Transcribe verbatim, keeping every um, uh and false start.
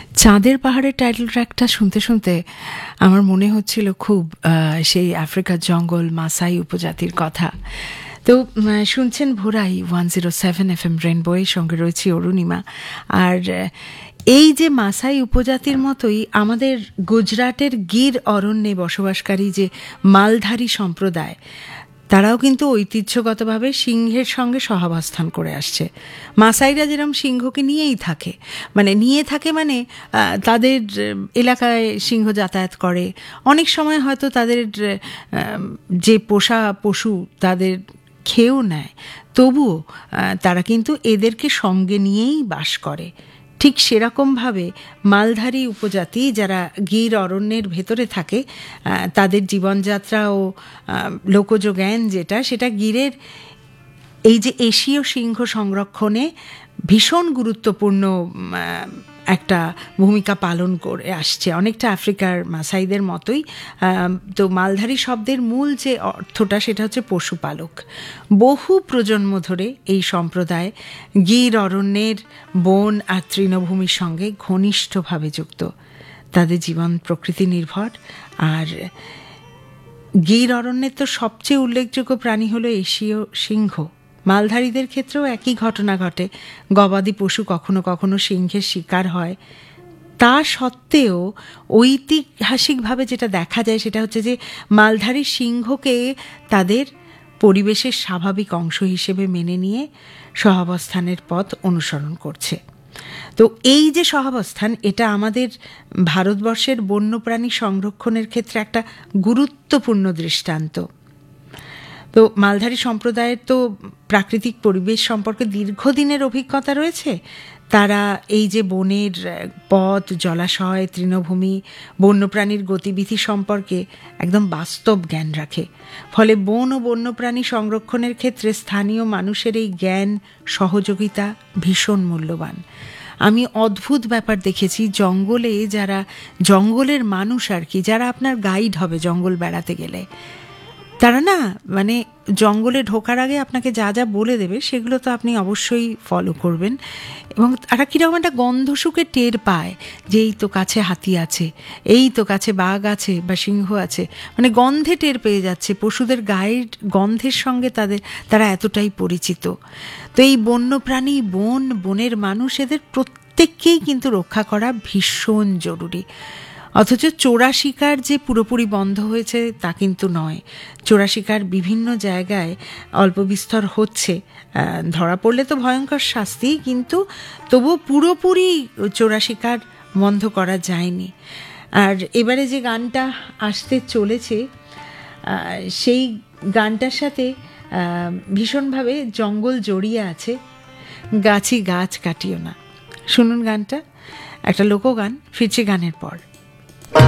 চাঁদের পাহাড়ের টাইটেল ট্র্যাকটা শুনতে শুনতে আমার মনে হচ্ছিল খুব সেই আফ্রিকার জঙ্গল মাসাই উপজাতির কথা। তো শুনছেন ভোরাই one zero seven F M রেনবোয়ের সঙ্গে রয়েছে অরুণিমা। আর এই যে মাসাই উপজাতির মতোই আমাদের গুজরাটের গির অরণ্যে বসবাসকারী যে মালধারী সম্প্রদায়, তারাও কিন্তু ঐতিহ্যগতভাবে সিংহের সঙ্গে সহাবস্থান করে আসছে। মাসাইরা যেরকম সিংহকে নিয়েই থাকে, মানে নিয়ে থাকে মানে তাদের এলাকায় সিংহ যাতায়াত করে, অনেক সময় হয়তো তাদের যে পোষা পশু তাদের খেয়েও নেয়, তবুও তারা কিন্তু এদেরকে সঙ্গে নিয়েই বাস করে। ঠিক সেরকমভাবে মালধারী উপজাতি যারা গির অরণ্যের ভেতরে থাকে, তাদের জীবনযাত্রা ও লোকজ জ্ঞান যেটা, সেটা গিরের এই যে এশীয় সিংহ সংরক্ষণে ভীষণ গুরুত্বপূর্ণ একটা ভূমিকা পালন করে আসছে, অনেকটা আফ্রিকার মাসাইদের মতোই। তো মালধারী শব্দের মূল যে অর্থটা সেটা হচ্ছে পশুপালক। বহু প্রজন্ম ধরে এই সম্প্রদায় গির অরণ্যের বন আর তৃণভূমির সঙ্গে ঘনিষ্ঠভাবে যুক্ত। তাদের জীবন প্রকৃতি নির্ভর। আর গির অরণ্যের তো সবচেয়ে উল্লেখযোগ্য প্রাণী হলো এশীয় সিংহ। মালধারীদের ক্ষেত্রেও একই ঘটনা ঘটে, গবাদি পশু কখনো কখনো সিংহের শিকার হয়। তা সত্ত্বেও ঐতিহাসিকভাবে যেটা দেখা যায় সেটা হচ্ছে যে মালধারী সিংহকে তাদের পরিবেশের স্বাভাবিক অংশ হিসেবে মেনে নিয়ে সহাবস্থানের পথ অনুসরণ করছে। তো এই যে সহাবস্থান, এটা আমাদের ভারতবর্ষের বন্যপ্রাণী সংরক্ষণের ক্ষেত্রে একটা গুরুত্বপূর্ণ দৃষ্টান্ত। তো মালধারী সম্প্রদায়ের তো প্রাকৃতিক পরিবেশ সম্পর্কে দীর্ঘদিনের অভিজ্ঞতা রয়েছে। তারা এই যে বনের পথ, জলাশয়, তৃণভূমি, বন্যপ্রাণীর গতিবিধি সম্পর্কে একদম বাস্তব জ্ঞান রাখে। ফলে বন ও বন্যপ্রাণী সংরক্ষণের ক্ষেত্রে স্থানীয় মানুষের এই জ্ঞান সহযোগিতা ভীষণ মূল্যবান। আমি অদ্ভুত ব্যাপার দেখেছি, জঙ্গলে যারা জঙ্গলের মানুষ আর কি, যারা আপনার গাইড হবে জঙ্গল বেড়াতে গেলে, তারা না মানে জঙ্গলে ঢোকার আগে আপনাকে যা যা বলে দেবে সেগুলো তো আপনি অবশ্যই ফলো করবেন। এবং তারা কীরকম একটা গন্ধ শুকে টের পায় যে এই তো কাছে হাতি আছে, এই তো কাছে বাঘ আছে বা সিংহ আছে, মানে গন্ধে টের পেয়ে যাচ্ছে। পশুদের গায়ের গন্ধের সঙ্গে তাদের তারা এতটাই পরিচিত। তো এই বন্যপ্রাণী, বন, বনের মানুষ, এদের প্রত্যেককেই কিন্তু রক্ষা করা ভীষণ জরুরি। অথচ চোরা শিকার যে পুরোপুরি বন্ধ হয়েছে তা কিন্তু নয়। চোরা শিকার বিভিন্ন জায়গায় অল্প বিস্তর হচ্ছে, ধরা পড়লে তো ভয়ঙ্কর শাস্তি, কিন্তু তবুও পুরোপুরি চোরা শিকার বন্ধ করা যায়নি। আর এবারে যে গানটা আসতে চলেছে সেই গানটার সাথে ভীষণভাবে জঙ্গল জড়িয়ে আছে। গাছি গাছ কাটিও না, শুনুন গানটা, একটা লোকগান। ফিরছি গানের পর।